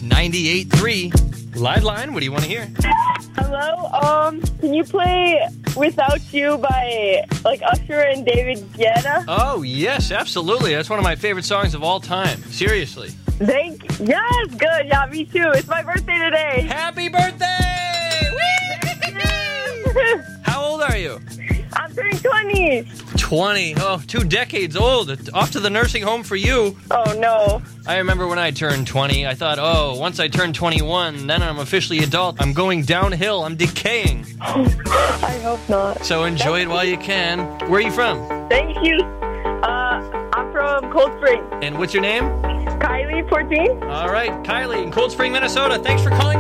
Kicks 98.3. Live line, what do you want to hear? Hello, can you play Without You by, Usher and David Guetta? Oh, yes, absolutely. That's one of my favorite songs of all time. Seriously. Thank you. Yes, good. Yeah, me too. It's my birthday today. Happy birthday! Whee! How old are you? I'm turning 20. 20. Oh, 2 decades old. Off to the nursing home for you. Oh, no. I remember when I turned 20, I thought, once I turn 21, then I'm officially adult. I'm going downhill. I'm decaying. I hope not. So enjoy it while you can. Where are you from? Thank you. I'm from Cold Spring. And what's your name? Kylie, 14. All right, Kylie in Cold Spring, Minnesota. Thanks for calling.